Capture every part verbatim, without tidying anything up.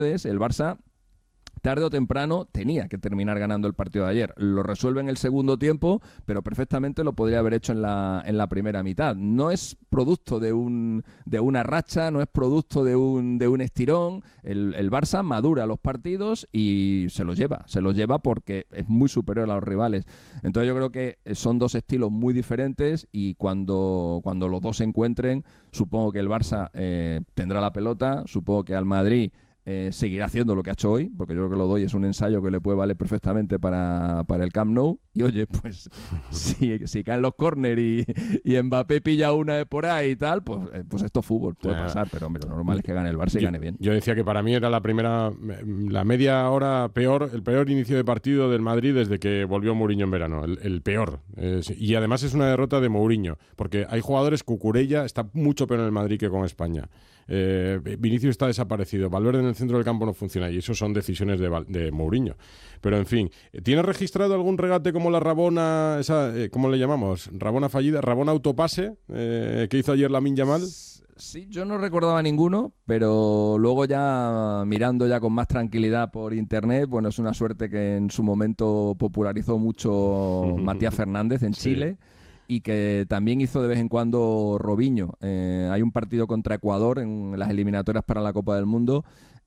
el Barça tarde o temprano tenía que terminar ganando el partido de ayer. Lo resuelve en el segundo tiempo, pero perfectamente lo podría haber hecho en la, en la primera mitad. No es producto de un de una racha, no es producto de un de un estirón. El, el Barça madura los partidos y se los lleva, se los lleva porque es muy superior a los rivales. Entonces yo creo que son dos estilos muy diferentes y cuando, cuando los dos se encuentren, supongo que el Barça eh, tendrá la pelota, supongo que al Madrid Eh, seguirá haciendo lo que ha hecho hoy, porque yo creo que lo doy es un ensayo que le puede valer perfectamente para, para el Camp Nou. Y oye, pues si, si caen los córner y, y Mbappé pilla una de por ahí y tal, pues, pues esto es fútbol, puede ya. pasar, pero hombre, lo normal es que gane el Barça y yo, gane bien. Yo decía que para mí era la primera, la media hora peor, el peor inicio de partido del Madrid desde que volvió Mourinho en verano, el, el peor. Eh, y además es una derrota de Mourinho, porque hay jugadores, Cucurella está mucho peor en el Madrid que con España. Eh, Vinicius está desaparecido, Valverde en el centro del campo no funciona y eso son decisiones de, de Mourinho. Pero en fin, ¿tienes registrado algún regate como la Rabona, esa, eh, ¿cómo le llamamos? Rabona fallida, Rabona autopase eh, que hizo ayer Lamine Yamal? Sí, yo no recordaba ninguno, pero luego ya mirando ya con más tranquilidad por internet, bueno, es una suerte que en su momento popularizó mucho Matías Fernández en Chile. Sí. Y que también hizo de vez en cuando Robinho. Eh, hay un partido contra Ecuador en las eliminatorias para la Copa del Mundo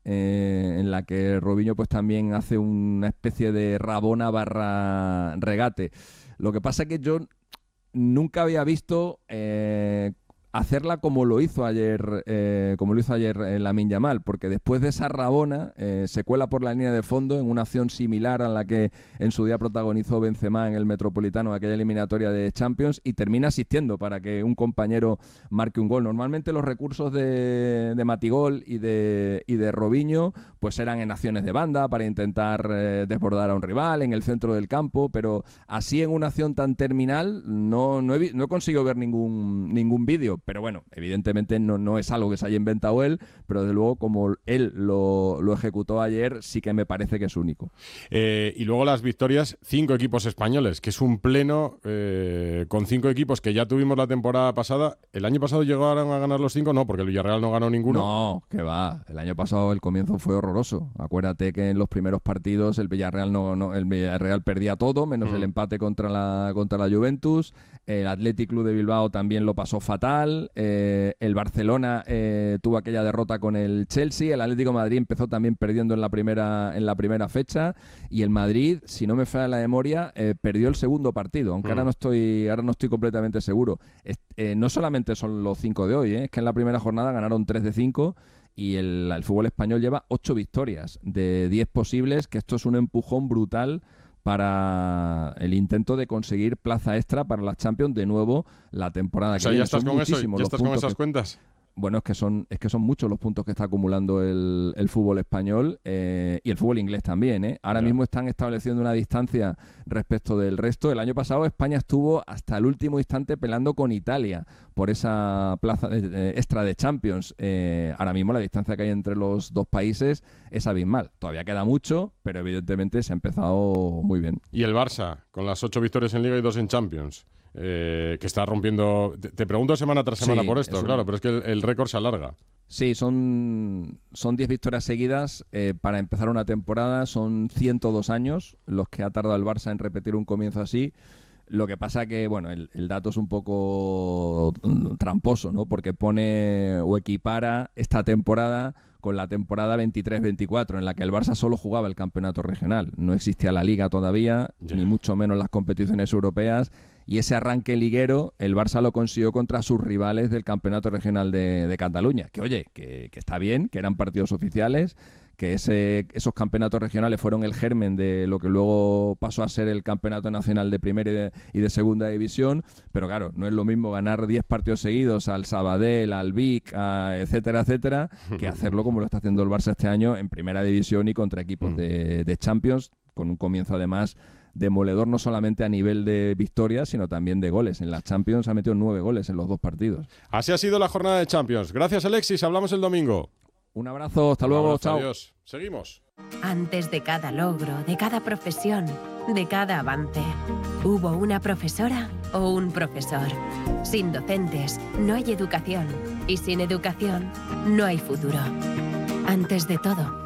eh, en la que Robinho pues también hace una especie de Rabona barra regate. Lo que pasa es que yo nunca había visto eh, hacerla como lo hizo ayer eh, como lo hizo ayer eh, Lamine Yamal, porque después de esa Rabona eh, se cuela por la línea de fondo en una acción similar a la que en su día protagonizó Benzema en el Metropolitano, aquella eliminatoria de Champions, y termina asistiendo para que un compañero marque un gol. Normalmente los recursos de, de Matigol y de, y de Robinho pues eran en acciones de banda para intentar eh, desbordar a un rival en el centro del campo, pero así en una acción tan terminal no, no, he, no he conseguido ver ningún, ningún vídeo. Pero bueno, evidentemente no, no es algo que se haya inventado él, pero desde luego como él lo, lo ejecutó ayer, sí que me parece que es único. Eh, y luego las victorias, cinco equipos españoles, que es un pleno eh, con cinco equipos que ya tuvimos la temporada pasada. ¿El año pasado llegaron a ganar los cinco? No, porque el Villarreal no ganó ninguno. No, que va. El año pasado el comienzo fue horroroso. Acuérdate que en los primeros partidos el Villarreal no, no el Villarreal perdía todo, menos mm. el empate contra la, contra la Juventus. El Athletic Club de Bilbao también lo pasó fatal. Eh, el Barcelona eh, tuvo aquella derrota con el Chelsea. El Atlético de Madrid empezó también perdiendo en la primera en la primera fecha y el Madrid, si no me falla la memoria, eh, perdió el segundo partido, aunque mm. ahora no estoy ahora no estoy completamente seguro. Es, eh, no solamente son los cinco de hoy, eh, es que en la primera jornada ganaron tres de cinco y el, el fútbol español lleva ocho victorias de diez posibles, que esto es un empujón brutal para el intento de conseguir plaza extra para las Champions de nuevo la temporada o sea, que viene. ¿Ya estás son con eso? ¿Ya estás con esas que, cuentas? Bueno, es que son es que son muchos los puntos que está acumulando el, el fútbol español eh, y el fútbol inglés también. ¿eh? Ahora yeah. mismo están estableciendo una distancia respecto del resto. El año pasado España estuvo hasta el último instante peleando con Italia por esa plaza de, de, extra de Champions. Eh, ahora mismo la distancia que hay entre los dos países es abismal. Todavía queda mucho, pero evidentemente se ha empezado muy bien. ¿Y el Barça, con las ocho victorias en Liga y dos en Champions? Eh, que está rompiendo... Te, te pregunto semana tras semana sí, por esto, claro, un... pero es que el, el récord se alarga. Sí, son son diez victorias seguidas eh, para empezar una temporada. Son ciento dos años los que ha tardado el Barça en repetir un comienzo así. Lo que pasa que, bueno, el, el dato es un poco tramposo, ¿no? Porque pone o equipara esta temporada con la temporada veintitrés veinticuatro, en la que el Barça solo jugaba el campeonato regional. No existía la Liga todavía, yeah. ni mucho menos las competiciones europeas. Y ese arranque liguero, el Barça lo consiguió contra sus rivales del campeonato regional de, de Cataluña. Que, oye, que, que está bien, que eran partidos oficiales, que ese, esos campeonatos regionales fueron el germen de lo que luego pasó a ser el campeonato nacional de primera y de, y de segunda división, pero claro, no es lo mismo ganar diez partidos seguidos al Sabadell, al Vic, a etcétera, etcétera, que hacerlo como lo está haciendo el Barça este año en primera división y contra equipos de, de Champions, con un comienzo además demoledor no solamente a nivel de victorias, sino también de goles. En las Champions ha metido nueve goles en los dos partidos. Así ha sido la jornada de Champions. Gracias, Alexis, hablamos el domingo. Un abrazo, hasta luego, abrazo, chao. Adiós. Seguimos. Antes de cada logro, de cada profesión, de cada avance, hubo una profesora o un profesor. Sin docentes no hay educación y sin educación no hay futuro. Antes de todo,